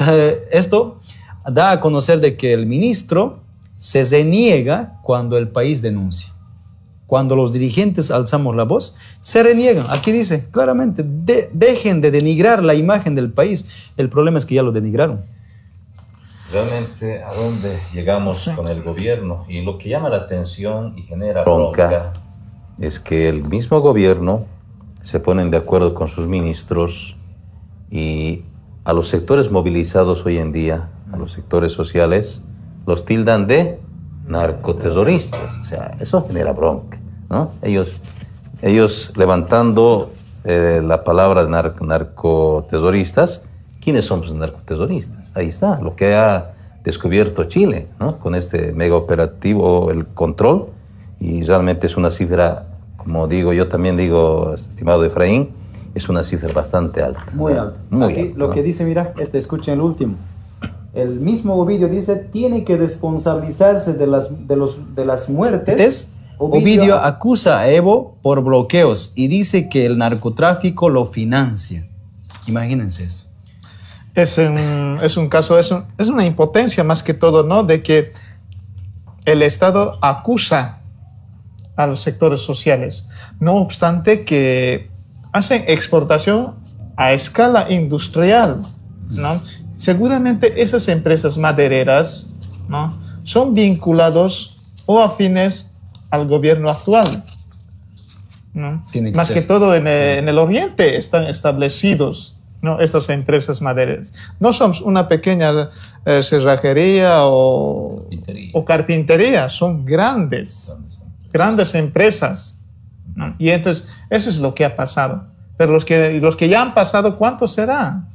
esto da a conocer de que el ministro se reniega cuando el país denuncia. Cuando los dirigentes alzamos la voz, se reniegan. Aquí dice claramente, de, dejen de denigrar la imagen del país. El problema es que ya lo denigraron. Realmente, ¿a dónde llegamos sí. con el gobierno? Y lo que llama la atención y genera bronca es que el mismo gobierno se ponen de acuerdo con sus ministros y a los sectores movilizados hoy en día, a los sectores sociales, los tildan de narcoterroristas. O sea, eso genera bronca, ¿no? Ellos, ellos levantando eh, la palabra nar narcoterroristas, ¿quiénes son los narcoterroristas? Ahí está, lo que ha descubierto Chile, ¿no? Con este mega operativo, el control, y realmente es una cifra, como digo, yo también digo, estimado Efraín, es una cifra bastante alta. Muy alta. Muy Aquí alta, lo ¿no? que dice, mira, este, escuchen el último. El mismo Ovidio dice, tiene que responsabilizarse de las, de los, de las muertes. Ovidio, Ovidio acusa a Evo por bloqueos y dice que el narcotráfico lo financia. Imagínense eso. Es un, es un caso, es, un, es una impotencia más que todo, ¿no? De que el Estado acusa a los sectores sociales, no obstante que hacen exportación a escala industrial, ¿no? Seguramente esas empresas madereras, ¿no? son vinculados o afines al gobierno actual, ¿no? Que más ser. que todo en el, en el oriente están establecidos, ¿no? estas empresas madereras. No son una pequeña eh, cerrajería o, o carpintería, son grandes, grandes empresas, ¿no? Y entonces eso es lo que ha pasado. Pero los que, los que ya han pasado, ¿cuántos serán?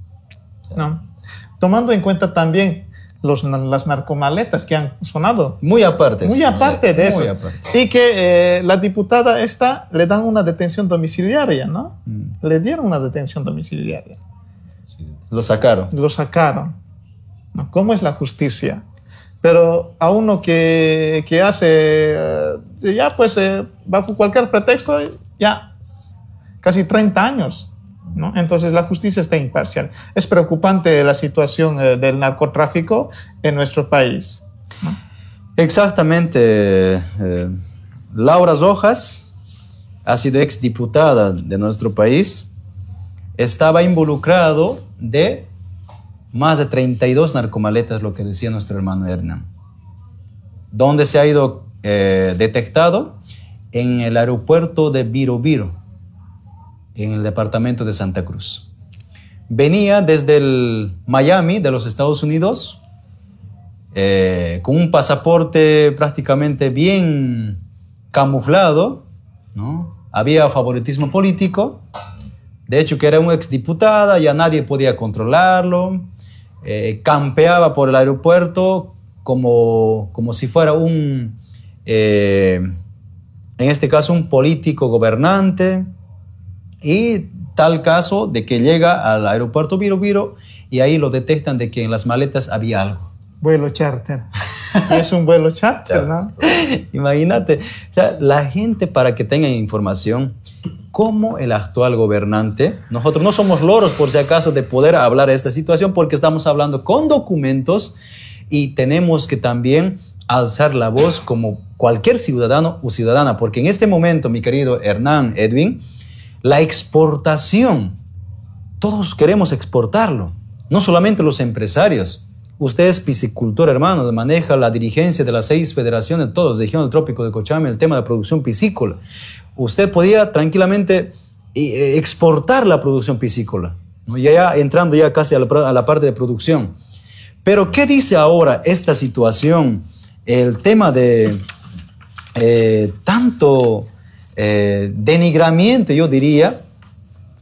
¿No? Tomando en cuenta también los, las narcomaletas que han sonado. Muy aparte. Muy aparte de eso. Aparte. Y que eh, la diputada esta le dan una detención domiciliaria, ¿no? Mm. Le dieron una detención domiciliaria. Sí. Lo sacaron. Lo sacaron. ¿No? ¿Cómo es la justicia? Pero a uno que, que hace, eh, ya pues, eh, bajo cualquier pretexto, ya casi treinta años. ¿no? Entonces la justicia está imparcial. Es preocupante la situación eh, del narcotráfico en nuestro país, ¿no? Exactamente. Eh, Laura Rojas ha sido exdiputada de nuestro país. Estaba involucrado de más de treinta y dos narcomaletas, lo que decía nuestro hermano Hernán. ¿Dónde se ha ido eh, detectado? En el aeropuerto de Biro Biro, en el departamento de Santa Cruz. Venía desde el Miami, de los Estados Unidos, eh, con un pasaporte prácticamente bien camuflado, ¿no? Había favoritismo político, de hecho que era una exdiputada, ya nadie podía controlarlo, eh, campeaba por el aeropuerto como, como si fuera un, eh, en este caso, un político gobernante. Y tal caso de que llega al aeropuerto Biro Biro y ahí lo detectan de que en las maletas había algo. Vuelo charter. Y es un vuelo charter, ¿no? Imagínate. O sea, la gente, para que tengan información, cómo el actual gobernante, nosotros no somos loros por si acaso de poder hablar de esta situación porque estamos hablando con documentos y tenemos que también alzar la voz como cualquier ciudadano o ciudadana, porque en este momento, mi querido Hernán, Edwin, la exportación, todos queremos exportarlo, no solamente los empresarios. Usted es piscicultor, hermano, maneja la dirigencia de las seis federaciones, todos, de región del Trópico de Cochabamba, el tema de producción piscícola. Usted podía tranquilamente eh, exportar la producción piscícola, ¿no? Ya, ya entrando ya casi a la, a la parte de producción. Pero, ¿qué dice ahora esta situación? El tema de eh, tanto... Eh, denigramiento, yo diría,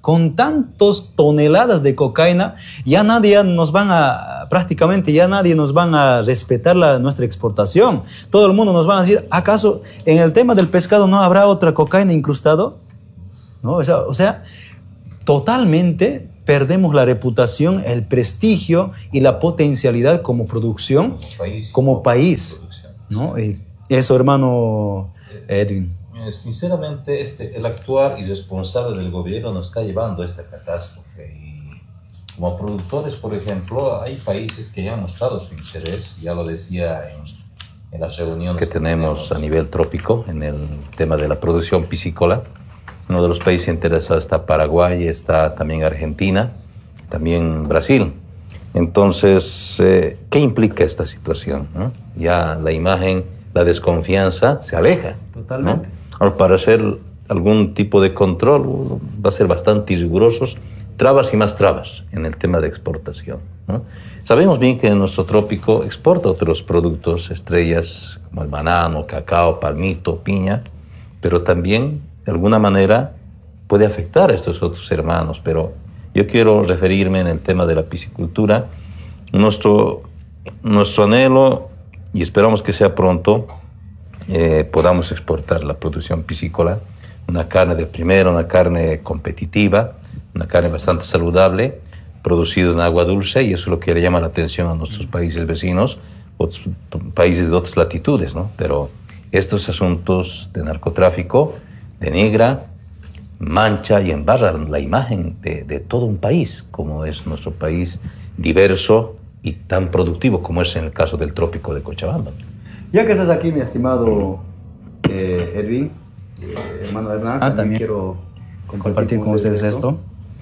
con tantas toneladas de cocaína, ya nadie nos van a, prácticamente ya nadie nos van a respetar la, nuestra exportación. Todo el mundo nos va a decir, ¿acaso en el tema del pescado no habrá otra cocaína incrustado? ¿No? O sea, o sea, totalmente perdemos la reputación, el prestigio y la potencialidad como producción, como país, como país, ¿no? Y eso, hermano Edwin. Sinceramente, este, el actuar irresponsable del gobierno nos está llevando a esta catástrofe. Y como productores, por ejemplo, hay países que ya han mostrado su interés, ya lo decía en, en las reuniones que tenemos a nivel trópico, en el tema de la producción piscícola. Uno de los países interesados está Paraguay, está también Argentina, también Brasil. Entonces, eh, ¿qué implica esta situación? ¿No? Ya la imagen, la desconfianza se aleja. Totalmente. ¿No? Ahora, para hacer algún tipo de control va a ser bastante rigurosos, trabas y más trabas en el tema de exportación, ¿no? Sabemos bien que nuestro trópico exporta otros productos estrellas como el banano, cacao, palmito, piña, pero también de alguna manera puede afectar a estos otros hermanos. Pero yo quiero referirme en el tema de la piscicultura. Nuestro, nuestro anhelo, y esperamos que sea pronto, Eh, podamos exportar la producción piscícola, una carne de primera, una carne competitiva, una carne bastante saludable, producida en agua dulce, y eso es lo que le llama la atención a nuestros países vecinos, otros países de otras latitudes, ¿no? Pero estos asuntos de narcotráfico denigra, mancha y embarra la imagen de, de todo un país, como es nuestro país diverso y tan productivo como es en el caso del trópico de Cochabamba. Ya que estás aquí, mi estimado eh, Edwin, eh, hermano Hernán, Ah, también, también quiero compartir, compartir con ustedes esto.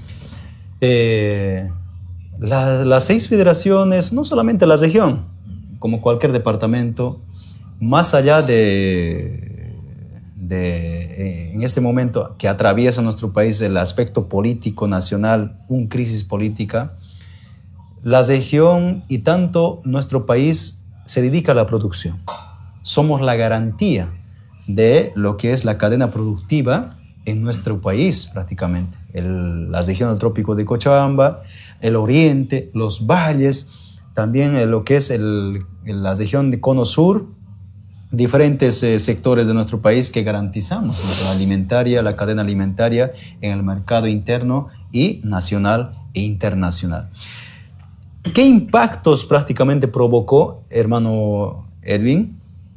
Eh, la, las seis federaciones, no solamente la región, como cualquier departamento, más allá de, de eh, en este momento que atraviesa nuestro país el aspecto político nacional, una crisis política, la región y tanto nuestro país se dedica a la producción. Somos la garantía de lo que es la cadena productiva en nuestro país prácticamente. El, la región del trópico de Cochabamba, el oriente, los valles, también eh, lo que es el, la región de Cono Sur, diferentes eh, sectores de nuestro país que garantizamos la alimentaria, la cadena alimentaria en el mercado interno y nacional e internacional. ¿Qué impactos prácticamente provocó, hermano Edwin,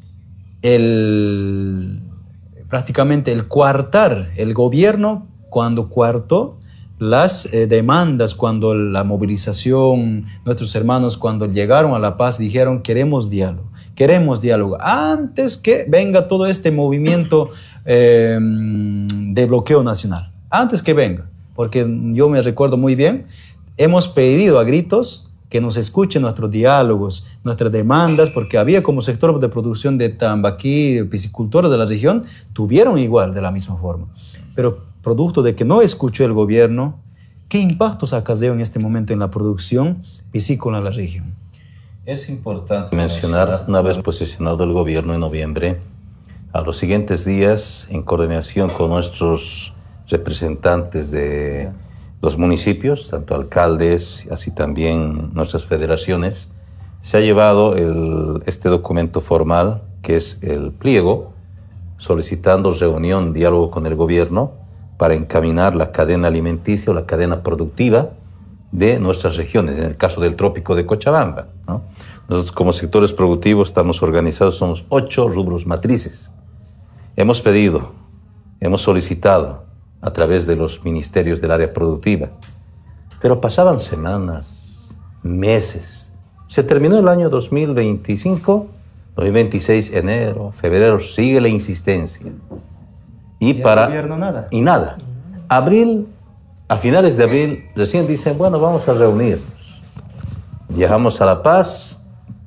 el, prácticamente el coartar, el gobierno cuando coartó las eh, demandas, cuando la movilización, nuestros hermanos cuando llegaron a La Paz dijeron queremos diálogo, queremos diálogo, antes que venga todo este movimiento eh, de bloqueo nacional, antes que venga, porque yo me recuerdo muy bien, hemos pedido a gritos que nos escuchen nuestros diálogos, nuestras demandas, porque había como sector de producción de tambaquí, piscicultores de la región, tuvieron igual de la misma forma. Pero producto de que no escuchó el gobierno, ¿qué impactos acarreó en este momento en la producción piscícola en la región? Es importante mencionar, una vez posicionado el gobierno en noviembre, a los siguientes días, en coordinación con nuestros representantes de los municipios, tanto alcaldes, así también nuestras federaciones, se ha llevado el, este documento formal, que es el pliego, solicitando reunión, diálogo con el gobierno para encaminar la cadena alimenticia o la cadena productiva de nuestras regiones, en el caso del trópico de Cochabamba, ¿no? Nosotros como sectores productivos estamos organizados, somos ocho rubros matrices. Hemos pedido, hemos solicitado a través de los ministerios del área productiva, pero pasaban semanas, meses. Se terminó el año dos mil veinticinco, dos mil veintiséis, enero, febrero, sigue la insistencia. Y, ¿Y para el gobierno nada? Y nada. Abril, a finales de abril, recién dicen, bueno, vamos a reunirnos. Viajamos a La Paz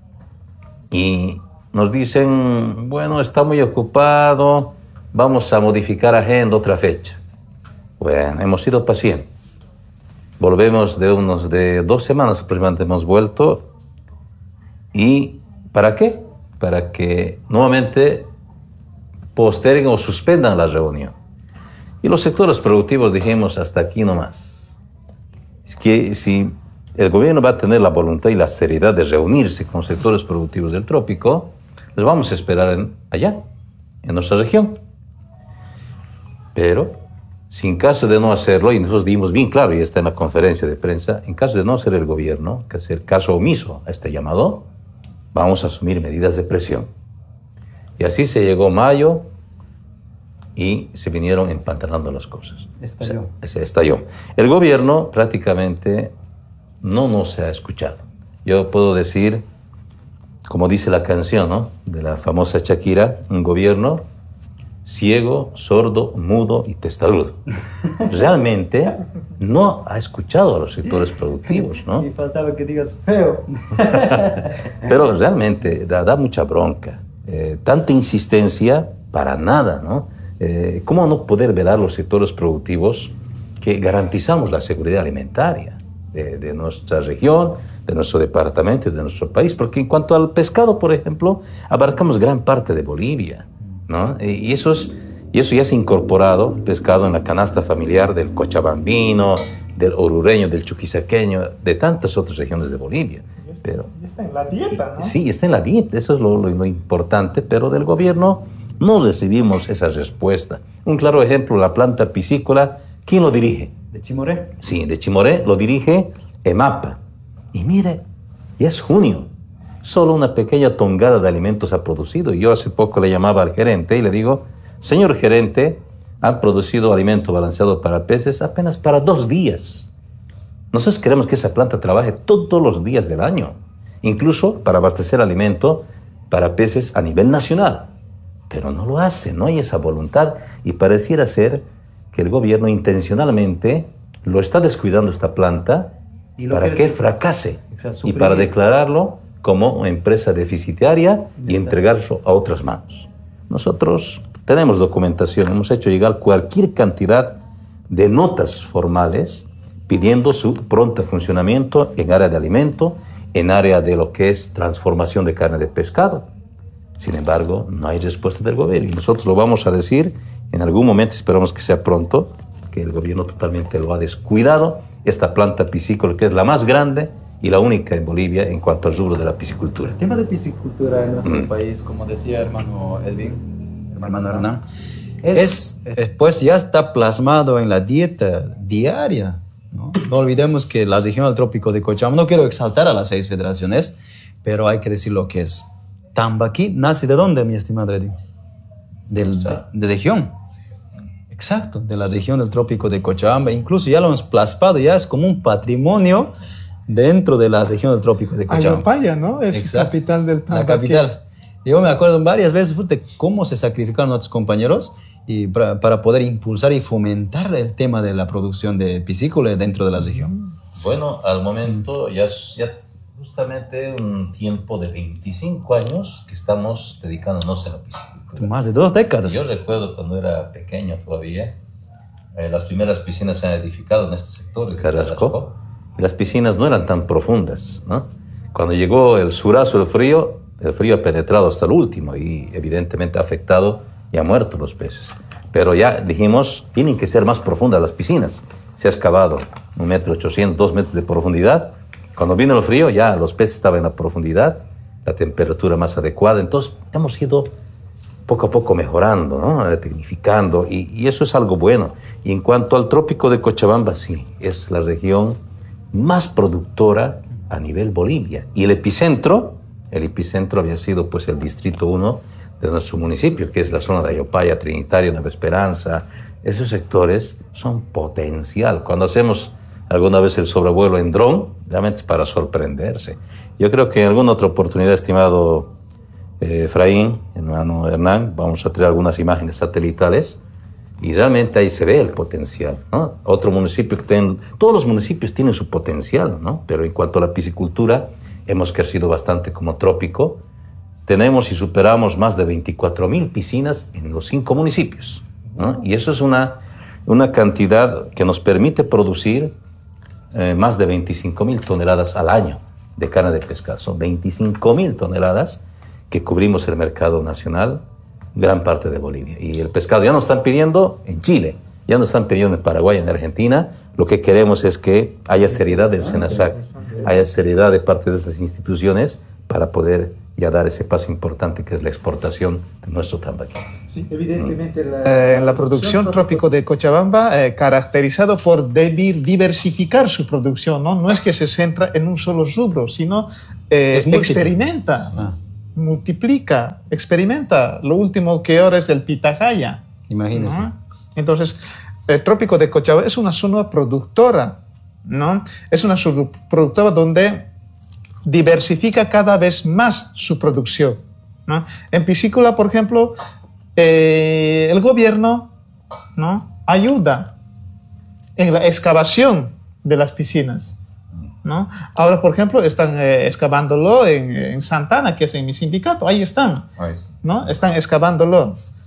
y nos dicen, bueno, está muy ocupado, vamos a modificar agenda, otra fecha. Bueno, hemos sido pacientes. Volvemos de unos de dos semanas aproximadamente, hemos vuelto. ¿Y para qué? Para que nuevamente posterguen o suspendan la reunión. Y los sectores productivos dijimos hasta aquí nomás. Es que si el gobierno va a tener la voluntad y la seriedad de reunirse con sectores productivos del trópico, los vamos a esperar en, allá, en nuestra región. Pero, si en caso de no hacerlo, y nosotros dimos bien claro, y está en la conferencia de prensa, en caso de no hacer el gobierno, que hacer caso omiso a este llamado, vamos a asumir medidas de presión. Y así se llegó mayo y se vinieron empantanando las cosas. Estalló. Se, se estalló. El gobierno prácticamente no nos ha escuchado. Yo puedo decir, como dice la canción, ¿no?, de la famosa Shakira, un gobierno ciego, sordo, mudo y testarudo. Realmente no ha escuchado a los sectores productivos, ¿no? Y faltaba que digas feo. Pero realmente da, da mucha bronca. Eh, tanta insistencia para nada, ¿no? Eh, ¿Cómo no poder velar los sectores productivos que garantizamos la seguridad alimentaria de, de nuestra región, de nuestro departamento y de nuestro país? Porque en cuanto al pescado, por ejemplo, abarcamos gran parte de Bolivia, ¿no? Y eso, es, y eso ya se ha incorporado, el pescado, en la canasta familiar del cochabambino, del orureño, del chuquisaqueño, de tantas otras regiones de Bolivia. Pero, ya está en la dieta, ¿no? Sí, está en la dieta, eso es lo, lo, lo importante, pero del gobierno no recibimos esa respuesta. Un claro ejemplo, la planta piscícola, ¿quién lo dirige? ¿De Chimoré? Sí, de Chimoré lo dirige EMAPA. Y mire, ya es junio, solo una pequeña tongada de alimentos ha producido. Yo hace poco le llamaba al gerente y le digo, señor gerente, han producido alimento balanceado para peces apenas para dos días. Nosotros queremos que esa planta trabaje todos los días del año, incluso para abastecer alimento para peces a nivel nacional. Pero no lo hace, no hay esa voluntad y pareciera ser que el gobierno intencionalmente lo está descuidando esta planta ¿Y lo para que es... fracase Exacto, y para declararlo como empresa deficitaria y entregarlo a otras manos. Nosotros tenemos documentación, hemos hecho llegar cualquier cantidad de notas formales pidiendo su pronto funcionamiento en área de alimento, en área de lo que es transformación de carne de pescado. Sin embargo, no hay respuesta del gobierno y nosotros lo vamos a decir en algún momento, esperamos que sea pronto, que el gobierno totalmente lo ha descuidado, esta planta piscícola que es la más grande y la única en Bolivia en cuanto al rubro de la piscicultura. El tema de piscicultura en nuestro Mm. país, como decía hermano Edwin, Hermano Hernán, es, es, pues ya está plasmado en la dieta diaria, ¿no? No olvidemos que la región del trópico de Cochabamba, no quiero exaltar a las seis federaciones, pero hay que decir lo que es. Tambaquí nace de dónde, mi estimado Edwin? Del, de, de región. Exacto, de la región del trópico de Cochabamba. Incluso ya lo hemos plasmado, ya es como un patrimonio dentro de la región del trópico de Cochabamba. Ayopaya, ¿no? Es Exacto. capital del Tambaquí. La capital. Yo me acuerdo varias veces de cómo se sacrificaron nuestros compañeros y para, para poder impulsar y fomentar el tema de la producción de piscícola dentro de la región. Bueno, al momento ya, ya justamente un tiempo de veinticinco años que estamos dedicándonos a la piscicultura. Más de dos décadas. Yo recuerdo cuando era pequeño todavía, eh, las primeras piscinas se han edificado en este sector, el Carrasco, y las piscinas no eran tan profundas, ¿no? Cuando llegó el surazo, el frío, el frío ha penetrado hasta el último y evidentemente ha afectado y ha muerto los peces. Pero ya dijimos, tienen que ser más profundas las piscinas. Se ha excavado un metro ochocientos, dos metros de profundidad. Cuando vino el frío ya los peces estaban en la profundidad, la temperatura más adecuada. Entonces hemos ido poco a poco mejorando, ¿no? Tecnificando, y, y eso es algo bueno. Y en cuanto al trópico de Cochabamba, sí, es la región más productora a nivel Bolivia. Y el epicentro, el epicentro había sido pues el distrito uno de nuestro municipio, que es la zona de Ayopaya, Trinitario, Nueva Esperanza. Esos sectores son potencial. Cuando hacemos alguna vez el sobrevuelo en dron, realmente es para sorprenderse. Yo creo que en alguna otra oportunidad, estimado eh, Efraín, hermano Hernán, vamos a traer algunas imágenes satelitales y realmente ahí se ve el potencial, ¿no? Otro municipio que tienen, todos los municipios tienen su potencial, ¿no? Pero en cuanto a la piscicultura, hemos crecido bastante como trópico. Tenemos y superamos más de veinticuatro mil piscinas en los cinco municipios, ¿no? Y eso es una, una cantidad que nos permite producir eh, más de veinticinco mil toneladas al año de carne de pescado. Son veinticinco mil toneladas que cubrimos el mercado nacional, gran parte de Bolivia. Y el pescado ya nos están pidiendo en Chile, Ya nos están pidiendo en Paraguay, en Argentina. Lo que queremos es que haya seriedad del SENASAC, haya seriedad de parte de estas instituciones para poder ya dar ese paso importante que es la exportación de nuestro tambaquí. Sí, evidentemente la, eh, la producción trópico de Cochabamba eh, caracterizado por diversificar su producción, ¿no? No es que se centra en un solo rubro, sino eh, experimenta, ah. multiplica, experimenta. Lo último que ahora es el pitahaya. Imagínese. ¿No? Entonces, el trópico de Cochabamba es una zona productora, ¿no? Es una zona productora donde diversifica cada vez más su producción, ¿no? En piscícola, por ejemplo, eh, el gobierno, ¿no?, ayuda en la excavación de las piscinas, ¿no? Ahora, por ejemplo, están eh, excavándolo en, en Santana, que es en mi sindicato, ahí están, ¿no? Están excavándolo.